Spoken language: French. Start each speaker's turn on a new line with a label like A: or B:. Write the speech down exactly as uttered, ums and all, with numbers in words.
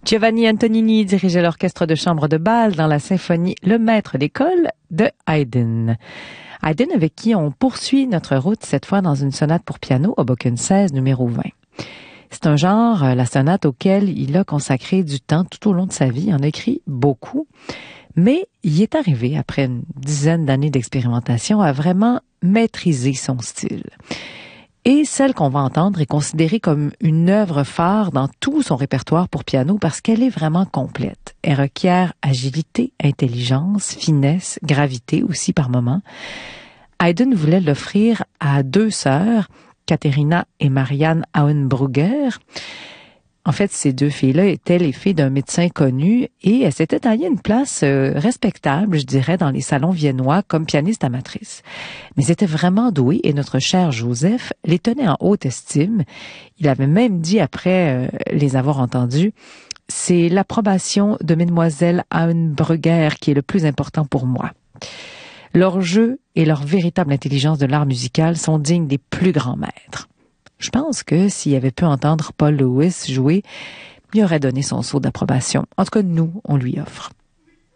A: Giovanni Antonini dirigeait l'orchestre de chambre de Bâle dans la symphonie Le Maître d'école de Haydn. Haydn avec qui on poursuit notre route cette fois dans une sonate pour piano Hoboken seize numéro vingt. C'est un genre, la sonate, auquel il a consacré du temps tout au long de sa vie. Il en a écrit beaucoup, mais il est arrivé, après une dizaine d'années d'expérimentation, à vraiment maîtriser son style. Et celle qu'on va entendre est considérée comme une œuvre phare dans tout son répertoire pour piano parce qu'elle est vraiment complète. Elle requiert agilité, intelligence, finesse, gravité aussi par moments. Haydn voulait l'offrir à deux sœurs, Katharina et Marianne Auenbrugger. En fait, ces deux filles-là étaient les filles d'un médecin connu et elles s'étaient taillées une place euh, respectable, je dirais, dans les salons viennois comme pianistes amatrices. Mais elles étaient vraiment douées et notre cher Joseph les tenait en haute estime. Il avait même dit, après euh, les avoir entendues, « C'est l'approbation de Mesdemoiselles Auenbrugger qui est le plus important pour moi. » Leur jeu et leur véritable intelligence de l'art musical sont dignes des plus grands maîtres. Je pense que s'il avait pu entendre Paul Lewis jouer, il aurait donné son sceau d'approbation. En tout cas, nous, on lui offre.